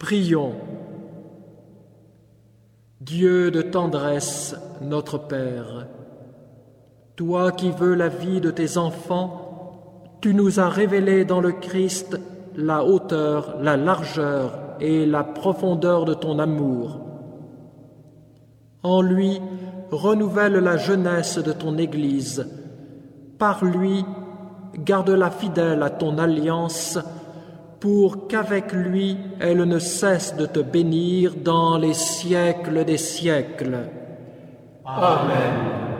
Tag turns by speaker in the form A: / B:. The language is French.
A: Prions. Dieu de tendresse, notre Père, toi qui veux la vie de tes enfants, tu nous as révélé dans le Christ la hauteur, la largeur et la profondeur de ton amour. En lui, renouvelle la jeunesse de ton Église. Par lui, garde-la fidèle à ton alliance, pour qu'avec lui, elle ne cesse de te bénir dans les siècles des siècles.
B: Amen.